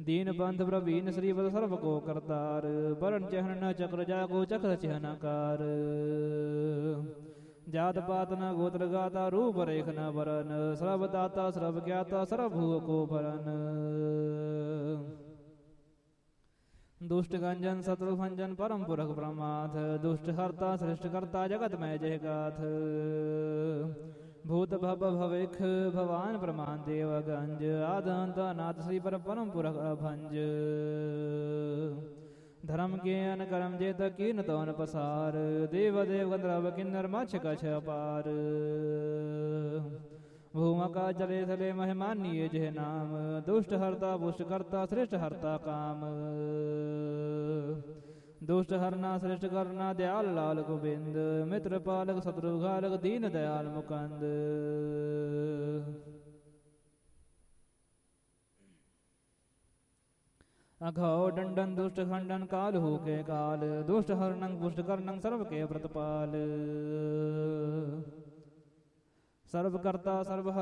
दीन पंथ प्रवीण श्रीपद सर्व को करतार वरण चहन न चक्र जागो चक्र चिहनकार जात पात न गोत्र गाता रूप रेख न वरन सर्व दाता सर्व ज्ञाता सर्वभूव को भरन दुष्ट गंजन शत्रु भंजन परम पुरख प्रमाथ दुष्ट हरता श्रेष्ठ करता जगत में जय गाथ भूत भव भविख भवान प्रमाण देव गंज आदंत अनाथ श्री परम पुरख अभंज धर्म के अन कर्म जेत कीन तौन पसार देव देव गंधर्व किन्नर मच्छ कछ अपार भूमा का चले थले महिमान्य जय नाम दुष्ट हरता पुष्ट करता श्रेष्ठ हरता काम दुष्ट हरना श्रेष्ठ करना दयाल लाल गोविंद मित्र पालक शत्रु घालक दीन दयाल मुकंद अघौ दंडन दुष्ट खंडन काल हो के काल दुष्ट हरणं पुष्ट कर्णं सर्व के व्रतपाल सर्व करता सर्व